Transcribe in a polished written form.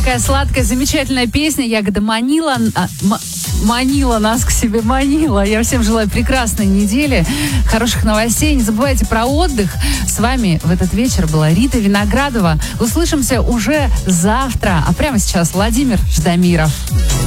такая сладкая, замечательная песня. Ягода манила, манила нас к себе, манила. Я всем желаю прекрасной недели, хороших новостей. Не забывайте про отдых. С вами в этот вечер была Рита Виноградова. Услышимся уже завтра. А прямо сейчас Владимир Ждамиров.